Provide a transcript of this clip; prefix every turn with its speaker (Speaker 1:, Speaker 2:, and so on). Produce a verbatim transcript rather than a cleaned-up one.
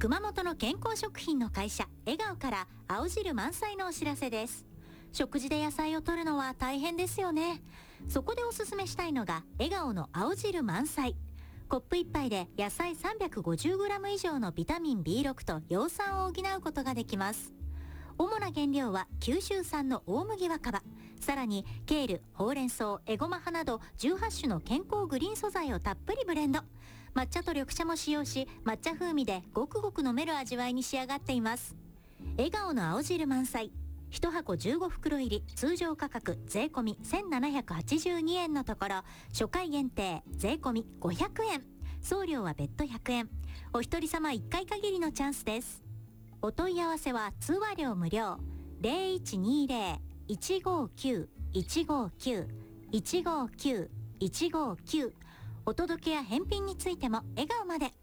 Speaker 1: 熊本の健康食品の会社笑顔から青汁満載のお知らせです。食事で野菜を摂るのは大変ですよね。そこでおすすめしたいのが笑顔の青汁満載。コップいっぱいで野菜 さんびゃくごじゅうグラム 以上のビタミン ビーろく と葉酸を補うことができます。主な原料は九州産の大麦若葉、さらにケール、ほうれん草、エゴマ葉などじゅうはち種の健康グリーン素材をたっぷりブレンド。抹茶と緑茶も使用し、抹茶風味でごくごく飲める味わいに仕上がっています。笑顔の青汁満載、いちはこじゅうごふくろ入り、通常価格税込みせんななひゃくはちじゅうにえんのところ、初回限定税込みごひゃくえん、送料は別途ひゃくえん。お一人様いっかい限りのチャンスです。お問い合わせは通話料無料 ゼロいちにゼロ いちごきゅう いちごきゅう いちごきゅう いちごきゅう。お届けや返品についても笑顔まで。